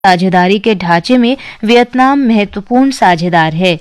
साझेदारी के ढांचे में वियतनाम महत्वपूर्ण साझेदार है।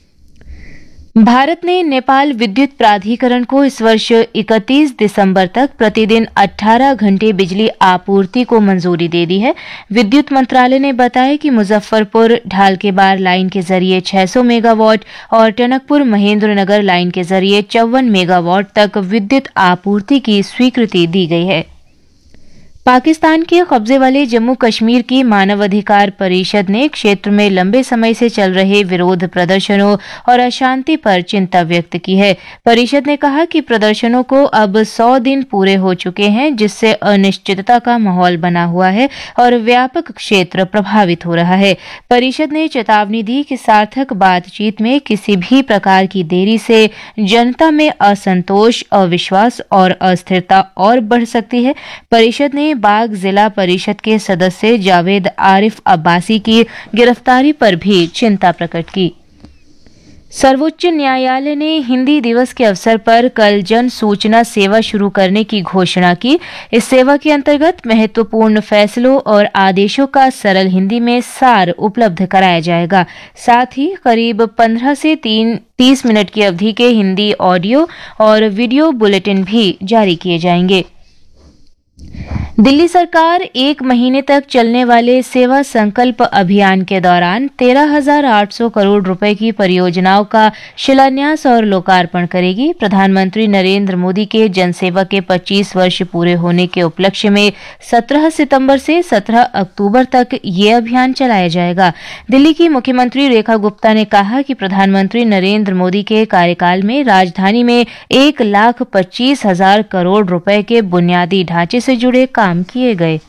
भारत ने नेपाल विद्युत प्राधिकरण को इस वर्ष 31 दिसंबर तक प्रतिदिन 18 घंटे बिजली आपूर्ति को मंजूरी दे दी है। विद्युत मंत्रालय ने बताया कि मुजफ्फरपुर ढालकेबार लाइन के जरिए 600 मेगावाट और टनकपुर महेंद्रनगर लाइन के जरिए 54 मेगावाट तक विद्युत आपूर्ति की स्वीकृति दी गई है। पाकिस्तान के कब्जे वाले जम्मू कश्मीर की मानवाधिकार परिषद ने क्षेत्र में लंबे समय से चल रहे विरोध प्रदर्शनों और अशांति पर चिंता व्यक्त की है। परिषद ने कहा कि प्रदर्शनों को अब 100 दिन पूरे हो चुके हैं, जिससे अनिश्चितता का माहौल बना हुआ है और व्यापक क्षेत्र प्रभावित हो रहा है। परिषद ने चेतावनी दी कि सार्थक बातचीत में किसी भी प्रकार की देरी से जनता में असंतोष, अविश्वास और अस्थिरता और बढ़ सकती है। परिषद ने बाग जिला परिषद के सदस्य जावेद आरिफ अब्बासी की गिरफ्तारी पर भी चिंता प्रकट की। सर्वोच्च न्यायालय ने हिंदी दिवस के अवसर पर कल जन सूचना सेवा शुरू करने की घोषणा की। इस सेवा के अंतर्गत महत्वपूर्ण फैसलों और आदेशों का सरल हिंदी में सार उपलब्ध कराया जाएगा। साथ ही करीब 15 से 30 मिनट की अवधि के हिंदी ऑडियो और वीडियो बुलेटिन भी जारी किए जाएंगे। दिल्ली सरकार 1 महीने तक चलने वाले सेवा संकल्प अभियान के दौरान 13,800 करोड़ रुपए की परियोजनाओं का शिलान्यास और लोकार्पण करेगी। प्रधानमंत्री नरेंद्र मोदी के जनसेवा के 25 वर्ष पूरे होने के उपलक्ष्य में 17 सितंबर से 17 अक्टूबर तक ये अभियान चलाया जाएगा। दिल्ली की मुख्यमंत्री रेखा गुप्ता ने कहा कि प्रधानमंत्री नरेंद्र मोदी के कार्यकाल में राजधानी में 1,25,000 करोड़ रुपए के बुनियादी ढांचे से जुड़े काम किए गए।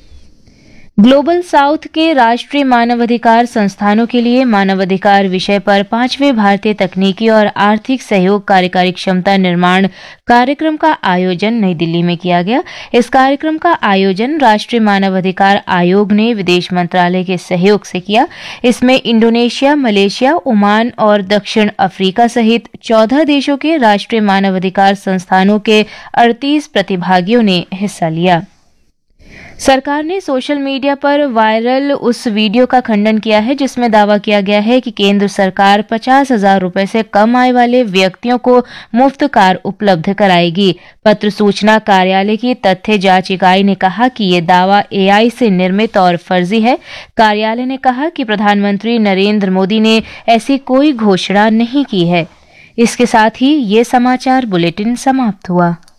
ग्लोबल साउथ के राष्ट्रीय मानवाधिकार संस्थानों के लिए मानवाधिकार विषय पर 5वें भारतीय तकनीकी और आर्थिक सहयोग कार्यकारी क्षमता निर्माण कार्यक्रम का आयोजन नई दिल्ली में किया गया। इस कार्यक्रम का आयोजन राष्ट्रीय मानवाधिकार आयोग ने विदेश मंत्रालय के सहयोग से किया। इसमें इंडोनेशिया, मलेशिया, ओमान और दक्षिण अफ्रीका सहित 14 देशों के राष्ट्रीय मानवाधिकार संस्थानों के 38 प्रतिभागियों ने हिस्सा लिया। सरकार ने सोशल मीडिया पर वायरल उस वीडियो का खंडन किया है जिसमें दावा किया गया है कि केंद्र सरकार 50,000 रुपए से कम आय वाले व्यक्तियों को मुफ्त कार उपलब्ध कराएगी। पत्र सूचना कार्यालय की तथ्य जांच इकाई ने कहा कि ये दावा एआई से निर्मित और फर्जी है। कार्यालय ने कहा कि प्रधानमंत्री नरेंद्र मोदी ने ऐसी कोई घोषणा नहीं की है। इसके साथ ही ये समाचार बुलेटिन समाप्त हुआ।